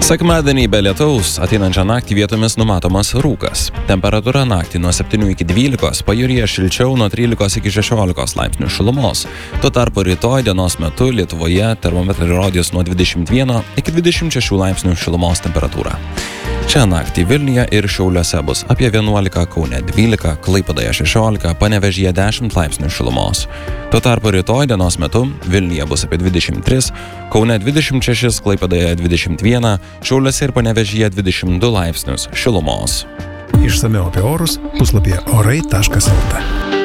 Sekmadienį be lietaus ateinančią naktį vietomis numatomas rūkas. Temperatūra naktį nuo 7 iki 12, pajūryje šilčiau nuo 13 iki 16 laipsnių šilumos. Tuo tarpu rytoj dienos metu Lietuvoje termometrai rodys nuo 21 iki 26 laipsnių šilumos temperatūra. Šią naktį Vilniuje ir Šiauliuose bus apie 11, Kaune 12, Klaipėdoje 16, Panevėžyje 10 laipsnių šilumos. Tuo tarpu rytoj dienos metu Vilniuje bus apie 23, Kaune 26, Klaipėdoje 21, Šiauliuose ir Panevėžyje 22 laipsnius šilumos. Išsamiau apie orus puslapyje orai.lt.